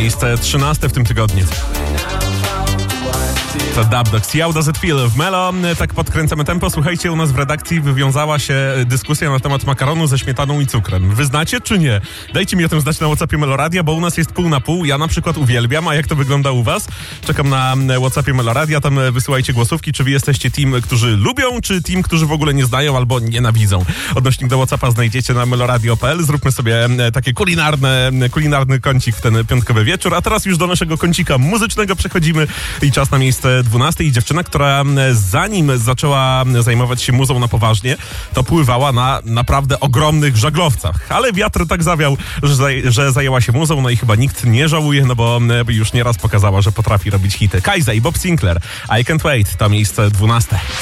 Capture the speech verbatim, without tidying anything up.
miejsce trzynaste w tym tygodniu. To Dub Dogs. How does it feel? W Melo tak podkręcamy tempo. Słuchajcie, u nas w redakcji wywiązała się dyskusja na temat makaronu ze śmietaną i cukrem. Wy znacie czy nie? Dajcie mi o tym znać na WhatsAppie Meloradia, bo u nas jest pół na pół. Ja na przykład uwielbiam, a jak to wygląda u was? Czekam na WhatsAppie Meloradia, tam wysyłajcie głosówki, czy wy jesteście team, którzy lubią, czy team, którzy w ogóle nie znają albo nienawidzą. Odnośnik do WhatsAppa znajdziecie na meloradio kropka p l. Zróbmy sobie takie kulinarne, kulinarny kącik w ten piątkowy wieczór, a teraz już do naszego kącika muzycznego przechodzimy i czas na miejsce dwunaste. I dziewczyna, która zanim zaczęła zajmować się muzą na poważnie, to pływała na naprawdę ogromnych żaglowcach. Ale wiatr tak zawiał, że, zaj- że zajęła się muzą, no i chyba nikt nie żałuje, no bo już nieraz pokazała, że potrafi robić hity. Kajza i Bob Sinclair, I Can't Wait, to miejsce dwunaste.